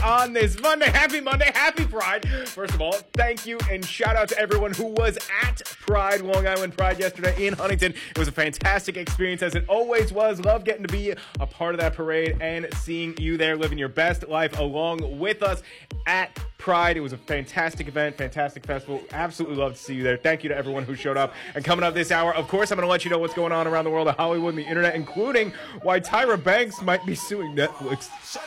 on this Monday. Happy Monday, happy Pride. First of all, thank you and shout out to everyone who was at Pride, Long Island Pride yesterday in Huntington. It was a fantastic experience as it always was. Love getting to be a part of that parade and seeing you there living your best life along with us at Pride. It was a fantastic event, fantastic festival. Absolutely love to see you there. Thank you to everyone who showed up. And coming up this hour, of course, I'm going to let you know what's going on around the world of Hollywood and the internet, including why Tyra Banks might be suing Netflix.